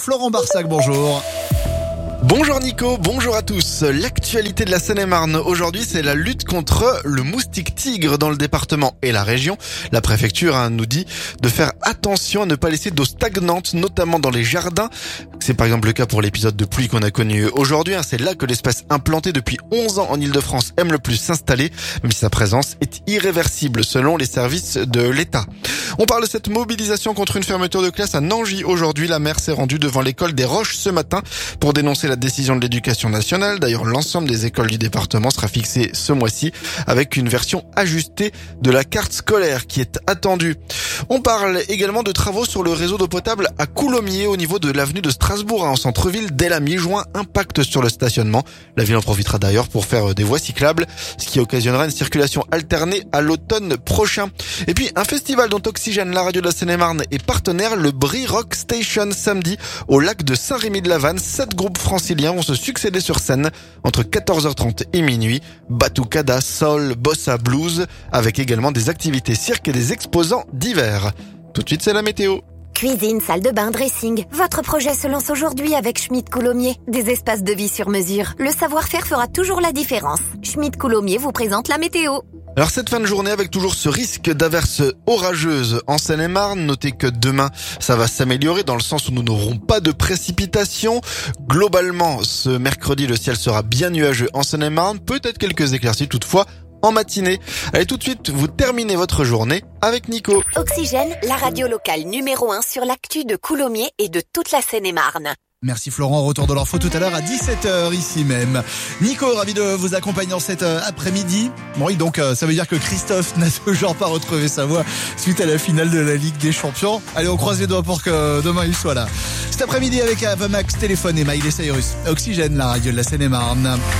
Florent Barsac, bonjour. Bonjour Nico, bonjour à tous. L'actualité de la Seine-et-Marne aujourd'hui, c'est la lutte contre le moustique tigre dans le département et la région. La préfecture nous dit de faire attention à ne pas laisser d'eau stagnante, notamment dans les jardins. C'est par exemple le cas pour l'épisode de pluie qu'on a connu aujourd'hui. C'est là que l'espèce implantée depuis 11 ans en Ile-de-France aime le plus s'installer, même si sa présence est irréversible selon les services de l'État. On parle de cette mobilisation contre une fermeture de classe à Nangy. Aujourd'hui, la maire s'est rendue devant l'école des Roches ce matin pour dénoncer la décision de l'éducation nationale. D'ailleurs, l'ensemble des écoles du département sera fixé ce mois-ci avec une version ajustée de la carte scolaire qui est attendue. On parle également de travaux sur le réseau d'eau potable à Coulommiers au niveau de l'avenue de Strasbourg en centre-ville dès la mi-juin. Impact sur le stationnement. La ville en profitera d'ailleurs pour faire des voies cyclables, ce qui occasionnera une circulation alternée à l'automne prochain. Et puis un festival dont Oxygène, la radio de la Seine-et-Marne, est partenaire, le Brie Rock Station samedi au lac de Saint-Rémy-de-la-Vanne. 7 groupes franciliens vont se succéder sur scène entre 14h30 et minuit. Batucada, soul, bossa, blues, avec également des activités cirque et des exposants divers. Tout de suite, c'est la météo. Cuisine, salle de bain, dressing. Votre projet se lance aujourd'hui avec Schmitt Coulommiers. Des espaces de vie sur mesure. Le savoir-faire fera toujours la différence. Schmitt Coulommiers vous présente la météo. Alors cette fin de journée avec toujours ce risque d'averses orageuses en Seine-et-Marne. Notez que demain, ça va s'améliorer dans le sens où nous n'aurons pas de précipitations. Globalement, ce mercredi, le ciel sera bien nuageux en Seine-et-Marne. Peut-être quelques éclaircies toutefois en matinée. Allez, tout de suite, vous terminez votre journée avec Nico. Oxygène, la radio locale numéro 1 sur l'actu de Coulommiers et de toute la Seine-et-Marne. Merci Florent, retour de l'info tout à l'heure à 17h ici même. Nico, ravi de vous accompagner en cet après-midi. Oui, donc ça veut dire que Christophe n'a toujours pas retrouvé sa voix suite à la finale de la Ligue des Champions. Allez, on croise les doigts pour que demain il soit là. Cet après-midi avec Avamax Téléphone et Miley Cyrus. Oxygène, la radio de la Seine-et-Marne.